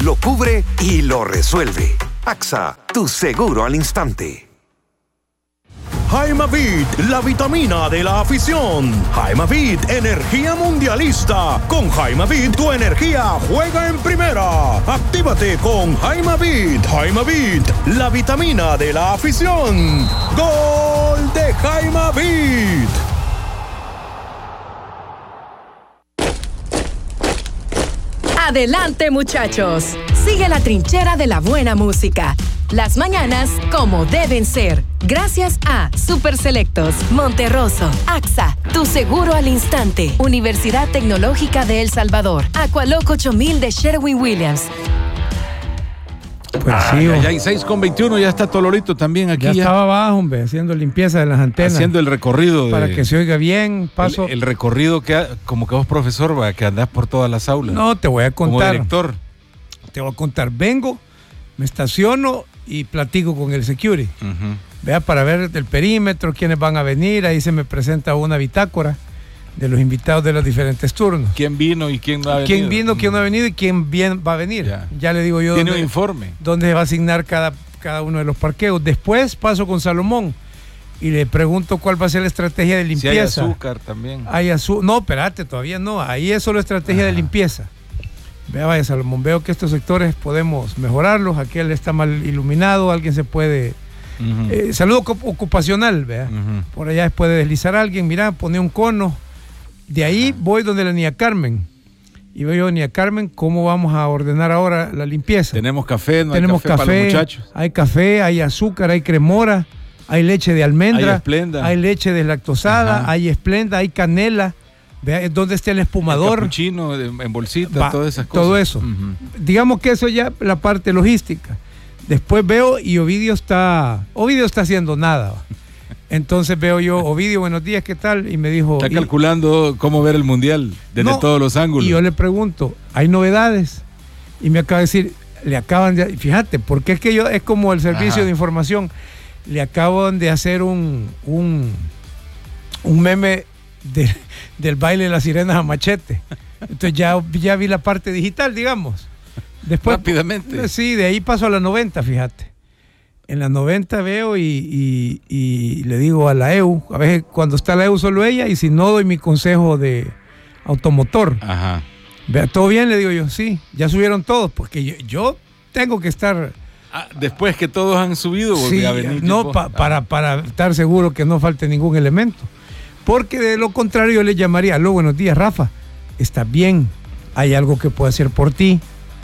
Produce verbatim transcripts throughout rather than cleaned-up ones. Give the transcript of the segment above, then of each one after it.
lo cubre y lo resuelve. A X A, tu seguro al instante. Jaimavit, la vitamina de la afición. Jaimavit, energía mundialista. Con Jaimavit, tu energía juega en primera. Actívate con Jaimavit. Jaimavit, la vitamina de la afición. ¡Gol de Jaimavit! Adelante, muchachos. Sigue la trinchera de la buena música. Las mañanas como deben ser. Gracias a Super Selectos, Monterroso, A X A, tu seguro al instante. Universidad Tecnológica de El Salvador. Aqualoc ocho mil de Sherwin-Williams. Pues sí, ya hay seis con veintiuno, ya está Tolorito también aquí. Ya, ya estaba abajo, hombre, haciendo limpieza de las antenas. Haciendo el recorrido. De, para que se oiga bien, paso. El, el recorrido que, como que vos, profesor, va, que andás por todas las aulas. No, te voy a contar. Como director. Te voy a contar. Vengo, me estaciono y platico con el security. Uh-huh. Vea, para ver el perímetro, quiénes van a venir. Ahí se me presenta una bitácora de los invitados de los diferentes turnos. ¿Quién vino y quién no ha venido? ¿Quién vino, quién no ha venido y quién bien va a venir? Ya, ya le digo yo. Tiene dónde, un informe. Dónde se va a asignar cada, cada uno de los parqueos. Después paso con Salomón y le pregunto cuál va a ser la estrategia de limpieza. Si hay azúcar también. Hay azúcar. No, espérate, todavía no. Ahí es solo estrategia Ajá. de limpieza. Vea, vaya, Salomón, veo que estos sectores podemos mejorarlos. Aquel está mal iluminado, alguien se puede... Uh-huh. Eh, saludo ocupacional, vea. Uh-huh. Por allá puede deslizar a alguien, mira, pone un cono. De ahí uh-huh. voy donde la niña Carmen. Y veo yo, niña Carmen, ¿cómo vamos a ordenar ahora la limpieza? Tenemos café, no Tenemos hay café, café para los muchachos. Hay café, hay azúcar, hay cremora, hay leche de almendra, hay, esplenda. hay leche deslactosada, uh-huh. hay esplenda, hay canela. Vea dónde está el espumador. El capuchino en bolsita, Va, todas esas cosas. Todo eso. Uh-huh. Digamos que eso ya la parte logística. Después veo y Ovidio está, Ovidio está haciendo nada. Entonces veo yo, Ovidio, buenos días, ¿qué tal? Y me dijo... Está calculando cómo ver el mundial desde no, todos los ángulos. Y yo le pregunto, ¿hay novedades? Y me acaba de decir, le acaban de... Fíjate, porque es que yo, es como el servicio Ajá. de información. Le acaban de hacer un, un, un meme de, del baile de las sirenas a machete. Entonces ya, ya vi la parte digital, digamos. Después, rápidamente. Sí, de ahí paso a la noventa, fíjate. En la noventa veo y, y, y le digo a la E U, a veces cuando está la E U solo ella, y si no doy mi consejo de automotor. Ajá. Vea, ¿todo bien? Le digo yo, sí, ya subieron todos, porque yo, yo tengo que estar... Ah, después que todos han subido, sí, a venir. No, pa, para, para estar seguro que no falte ningún elemento. Porque de lo contrario yo le llamaría, aló, buenos días, Rafa, ¿estás bien? ¿Hay algo que pueda hacer por ti?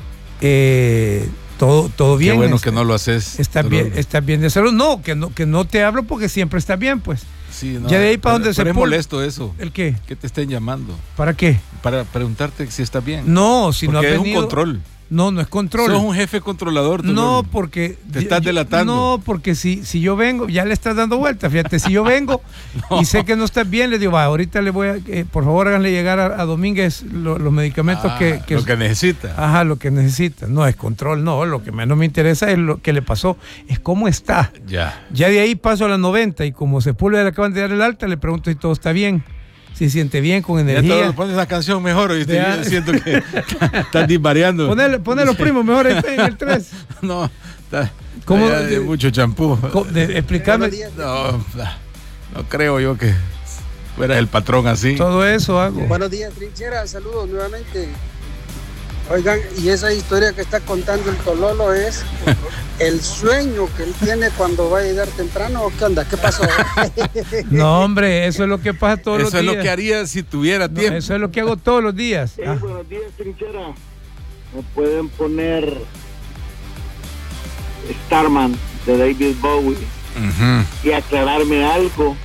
Eh, todo, todo bien. Qué bueno está, que no lo haces. Estás bien, estás bien de salud. No, que no, que no te hablo porque siempre estás bien, pues. Sí, no, ya de ahí para donde se es molesto eso. ¿El qué? Que te estén llamando. ¿Para qué? Para preguntarte si estás bien. No, si porque no ha es venido, un control. No, no es control. Sos un jefe controlador. Tú no, lo, porque... Te estás yo, delatando. No, porque si, si yo vengo, ya le estás dando vueltas. Fíjate, si yo vengo no. y sé que no estás bien, le digo, va, ahorita le voy a... Eh, por favor, háganle llegar a, a Domínguez lo, los medicamentos ah, que, que... Lo que necesita. Ajá, lo que necesita. No es control, no. Lo que menos me interesa es lo que le pasó. Es cómo está. Ya. Ya de ahí paso a las noventa y como Sepúlveda le acaban de dar el alta, le pregunto si todo está bien. Si se siente bien, con energía. Ya pones la canción mejor, y te siento que estás disvariando. Ponle, ponle los primos mejor en el tres. No, está, ¿Cómo? De, de mucho champú. Explícame. No, no creo yo que fueras el patrón así. Todo eso hago. Buenos días, Trinchera, saludos nuevamente. Oigan, y esa historia que está contando el Tololo es el sueño que él tiene cuando va a llegar temprano, ¿o qué onda? ¿Qué pasó? No, hombre, eso es lo que pasa todos eso los días. Eso es lo que haría si tuviera tiempo. No, eso es lo que hago todos los días. Sí, ah. Buenos días, Trinchera. Me pueden poner Starman de David Bowie uh-huh. y aclararme algo.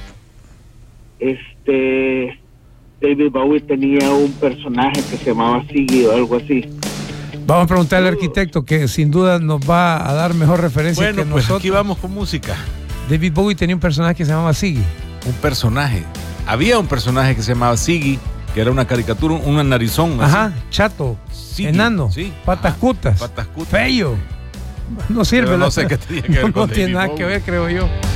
Este... David Bowie tenía un personaje que se llamaba Siggy o algo así. Vamos a preguntarle al arquitecto que sin duda nos va a dar mejor referencia bueno, que pues nosotros. Aquí vamos con música. David Bowie tenía un personaje que se llamaba Siggy. Un personaje. Había un personaje que se llamaba Siggy, que era una caricatura, una narizón. Ajá, así. chato, Siggy, enano, sí. patas cutas, patas cutas. feo. No sirve. Pero no la... sé qué tenía que ver no, con no tiene David nada Bowie. que ver, creo yo.